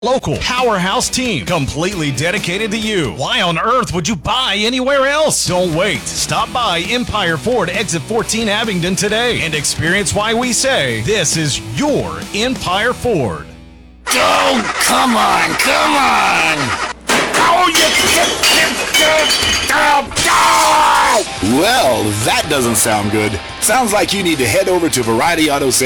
Local powerhouse team, completely dedicated to you. Why on earth would you buy anywhere else? Don't wait. Stop by Empire Ford Exit 14 Abingdon today and experience why we say this is your Empire Ford. Oh, come on. Oh, Well, that doesn't sound good. Sounds like you need to head over to Variety Auto Sales.